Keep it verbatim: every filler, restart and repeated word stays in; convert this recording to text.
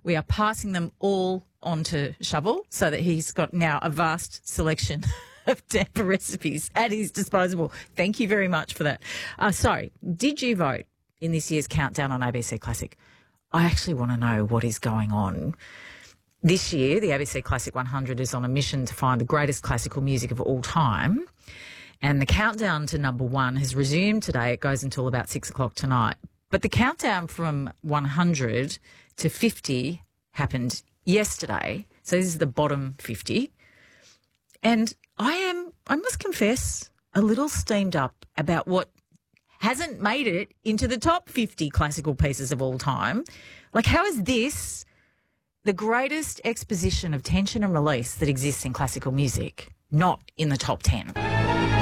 We are passing them all on to Shovel so that he's got now a vast selection of damper recipes at his disposal. Thank you very much for that. Uh, sorry, did you vote in this year's countdown on A B C Classic? I actually want to know what is going on. This year, the A B C Classic one hundred is on a mission to find the greatest classical music of all time. And the countdown to number one has resumed today. It goes until about six o'clock tonight. But the countdown from one hundred to fifty happened yesterday. So this is the bottom fifty. And I am, I must confess, a little steamed up about what hasn't made it into the top fifty classical pieces of all time. Like, how is this the greatest exposition of tension and release that exists in classical music not in the top ten?